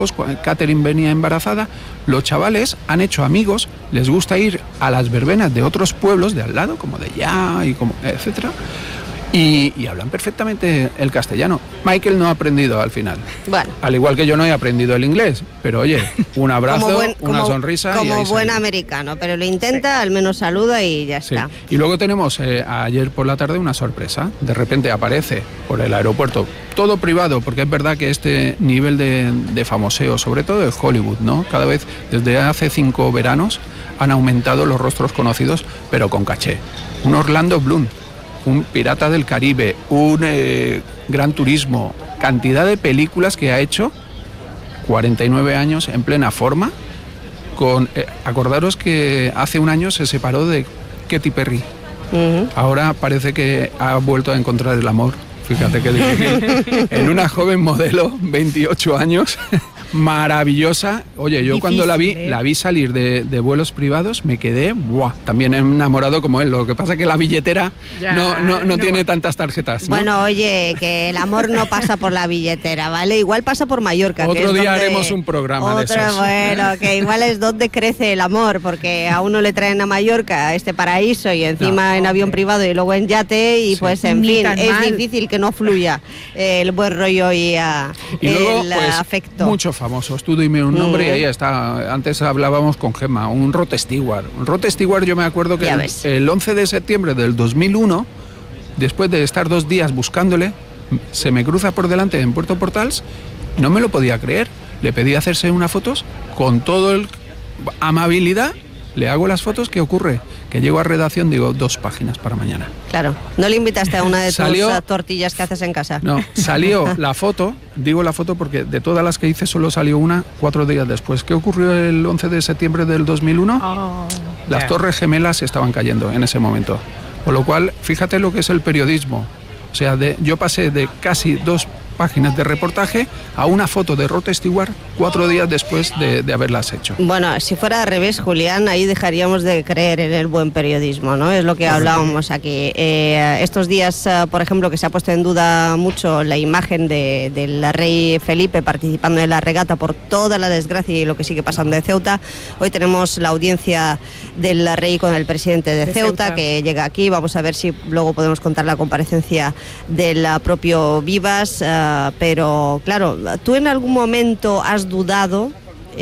Catherine venía embarazada, los chavales han hecho amigos, les gusta ir a las verbenas de otros pueblos de al lado, como de Ya y como etcétera, y hablan perfectamente el castellano. Michael no ha aprendido al final. Bueno. Al igual que yo no he aprendido el inglés, pero oye, un abrazo, una sonrisa. Como buen americano, pero lo intenta, sí. Al menos saluda y ya está. Sí. Y luego tenemos ayer por la tarde una sorpresa. De repente aparece por el aeropuerto, todo privado, porque es verdad que este nivel de famoseo, sobre todo de Hollywood, ¿no? Cada vez, desde hace 5 veranos, han aumentado los rostros conocidos, pero con caché. Un Orlando Bloom, un Pirata del Caribe, un Gran Turismo, cantidad de películas que ha hecho, 49 años en plena forma, acordaros que hace un año se separó de Katy Perry. Uh-huh. Ahora parece que ha vuelto a encontrar el amor, fíjate qué difícil, en una joven modelo, 28 años, maravillosa. Oye, yo difícil, cuando la vi salir de vuelos privados, me quedé también enamorado como él. Lo que pasa es que la billetera no tiene tantas tarjetas, ¿no? Bueno, oye, que el amor no pasa por la billetera, ¿vale? Igual pasa por Mallorca. Otro día haremos un programa de esos. Bueno, que igual es donde crece el amor, porque a uno le traen a Mallorca este paraíso y encima en avión privado y luego en yate y pues en fin, es difícil que no fluya el buen rollo y luego, el pues, afecto. Mucho famosos, tú dime un nombre y ahí está. Antes hablábamos con Gemma, un Rod Stewart. Rod Stewart, yo me acuerdo que el 11 de septiembre del 2001, después de estar 2 días buscándole, se me cruza por delante en Puerto Portals, no me lo podía creer. Le pedí hacerse unas fotos, con todo el amabilidad, le hago las fotos. ¿Qué ocurre? Que llego a redacción, digo, 2 páginas para mañana. Claro, ¿no le invitaste a una de tus tortillas que haces en casa? No, salió la foto, digo la foto porque de todas las que hice solo salió una 4 días después. ¿Qué ocurrió el 11 de septiembre del 2001? Las Torres Gemelas estaban cayendo en ese momento. Con lo cual, fíjate lo que es el periodismo. O sea, yo pasé de casi 2 páginas de reportaje a una foto de Rod Stewart 4 días después de haberlas hecho. Bueno, si fuera al revés, Julián, ahí dejaríamos de creer en el buen periodismo, ¿no? Es lo que hablábamos aquí. Estos días, por ejemplo, que se ha puesto en duda mucho la imagen del rey Felipe participando en la regata por toda la desgracia y lo que sigue pasando en Ceuta. Hoy tenemos la audiencia del rey con el presidente de Ceuta, que llega aquí. Vamos a ver si luego podemos contar la comparecencia del propio Vivas. Pero claro, ¿tú en algún momento has dudado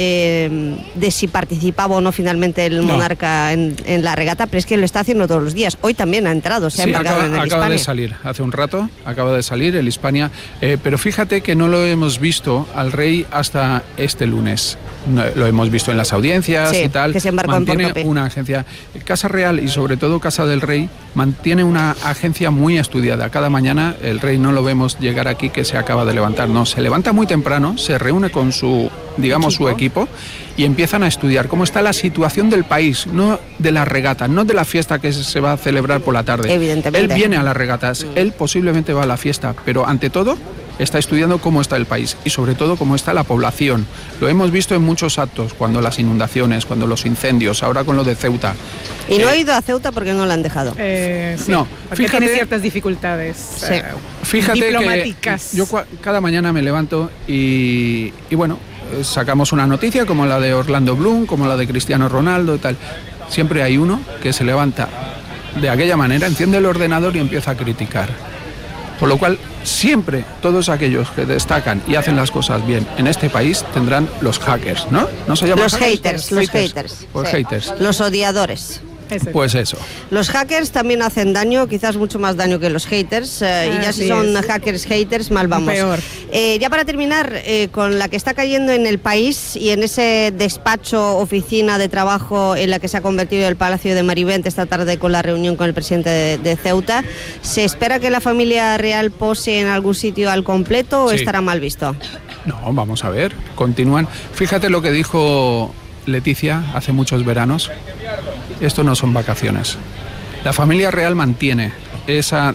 de si participaba o no finalmente el monarca en la regata? Pero es que lo está haciendo todos los días. Hoy también ha entrado, se ha embarcado en el Hispania. Acaba de salir, hace un rato, acaba de salir el Hispania, pero fíjate que no lo hemos visto al rey hasta este lunes. No, lo hemos visto en las audiencias y tal. Que se embarcó mantiene una agencia. Casa Real y sobre todo Casa del Rey mantiene una agencia muy estudiada. Cada mañana el rey no lo vemos llegar aquí que se acaba de levantar. No, se levanta muy temprano, se reúne con su equipo y empiezan a estudiar cómo está la situación del país, no de las regatas, no de la fiesta que se va a celebrar por la tarde. Evidentemente. Él viene a las regatas, él posiblemente va a la fiesta, pero ante todo está estudiando cómo está el país y sobre todo cómo está la población. Lo hemos visto en muchos actos, cuando las inundaciones, cuando los incendios, ahora con lo de Ceuta. Y no he ido a Ceuta porque no la han dejado. Sí, no, fíjate, tiene ciertas dificultades fíjate diplomáticas. Que yo cada mañana me levanto y bueno, sacamos una noticia como la de Orlando Bloom, como la de Cristiano Ronaldo y tal. Siempre hay uno que se levanta de aquella manera, enciende el ordenador y empieza a criticar. Por lo cual, siempre todos aquellos que destacan y hacen las cosas bien en este país tendrán los hackers, ¿no? ¿No se llaman los haters? Los haters. Pues haters. Los odiadores. Pues eso. Los hackers también hacen daño, quizás mucho más daño que los haters, y ya si son haters, mal vamos. Peor. Ya para terminar, con la que está cayendo en el país y en ese despacho, oficina de trabajo en la que se ha convertido el Palacio de Marivent esta tarde con la reunión con el presidente de Ceuta, ¿se espera que la familia real pose en algún sitio al completo o estará mal visto? No, vamos a ver, continúan. Fíjate lo que dijo Leticia hace muchos veranos. Esto no son vacaciones. La familia real mantiene ese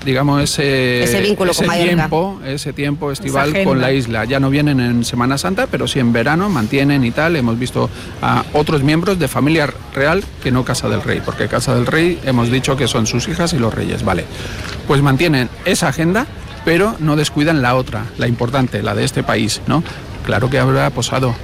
vínculo con Mallorca, ese tiempo estival con la isla. Ya no vienen en Semana Santa, pero sí en verano mantienen y tal. Hemos visto a otros miembros de familia real que no Casa del Rey, porque Casa del Rey hemos dicho que son sus hijas y los reyes, vale. Pues mantienen esa agenda, pero no descuidan la otra, la importante, la de este país, ¿no? claro que habrá posado.